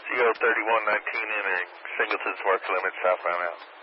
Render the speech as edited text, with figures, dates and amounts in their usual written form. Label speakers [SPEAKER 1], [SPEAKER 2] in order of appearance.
[SPEAKER 1] CO 3119 entering Singleton Park limit southbound out.